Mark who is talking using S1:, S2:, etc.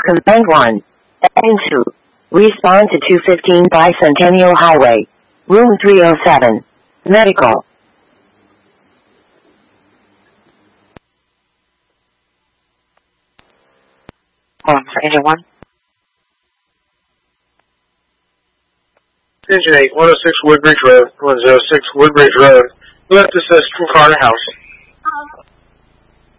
S1: Command 1. N2. Respond to 215 Bicentennial Highway. Room 307. Medical.
S2: Calling for Engine 1.
S3: Engine 8, 106 Woodbridge Road, 106 Woodbridge Road. Left assist from Carter House.